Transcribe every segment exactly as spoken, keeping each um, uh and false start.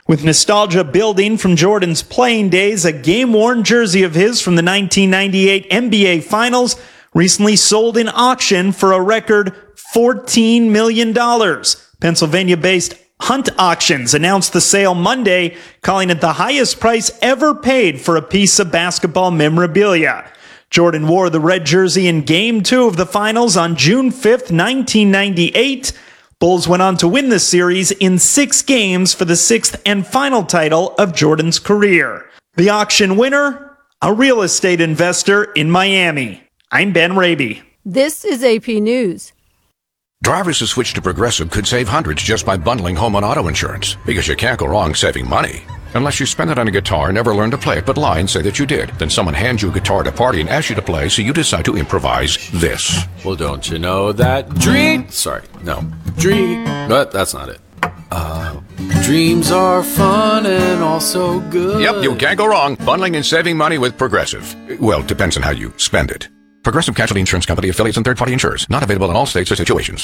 With nostalgia building from Jordan's playing days, a game-worn jersey of his from the nineteen ninety-eight N B A Finals recently sold in auction for a record fourteen million dollars. Pennsylvania-based Hunt Auctions announced the sale Monday, calling it the highest price ever paid for a piece of basketball memorabilia. Jordan wore the red jersey in Game two of the Finals on June fifth, nineteen ninety-eight. Bulls went on to win the series in six games for the sixth and final title of Jordan's career. The auction winner, a real estate investor in Miami. I'm Ben Raby. This is A P News. Drivers who switch to Progressive could save hundreds just by bundling home and auto insurance, because you can't go wrong saving money. Unless you spend it on a guitar, never learn to play it, but lie and say that you did. Then someone hands you a guitar at a party and asks you to play, so you decide to improvise this. Well, don't you know that dream... Sorry, no. Dream... But that's not it. Uh, dreams are fun and also good. Yep, you can't go wrong. Bundling and saving money with Progressive. Well, depends on how you spend it. Progressive Casualty Insurance Company, affiliates, and third-party insurers. Not available in all states or situations.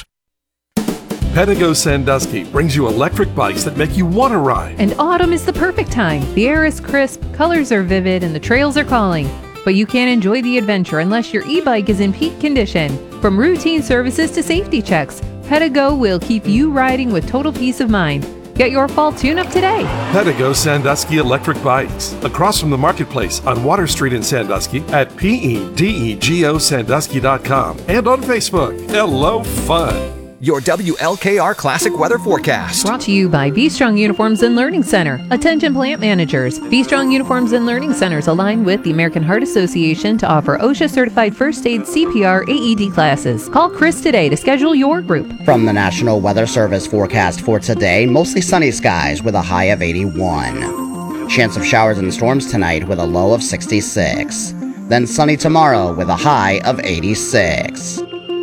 Pedigo Sandusky brings you electric bikes that make you want to ride. And autumn is the perfect time. The air is crisp, colors are vivid, and the trails are calling. But you can't enjoy the adventure unless your e-bike is in peak condition. From routine services to safety checks, Pedigo will keep you riding with total peace of mind. Get your fall tune-up today. Pedigo Sandusky electric bikes. Across from the marketplace on Water Street in Sandusky at P E D E G O Sandusky dot com and on Facebook. Hello, fun. Your W L K R Classic Weather Forecast. Brought to you by V-Strong Uniforms and Learning Center. Attention plant managers. V-Strong Uniforms and Learning Centers align with the American Heart Association to offer OSHA-certified first aid, C P R, A E D classes. Call Chris today to schedule your group. From the National Weather Service forecast for today, mostly sunny skies with a high of eighty-one. Chance of showers and storms tonight with a low of sixty-six. Then sunny tomorrow with a high of eighty-six.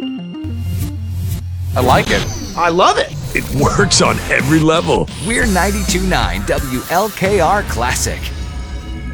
I like it. I love it. It works on every level. We're ninety-two point nine W L K R Classic.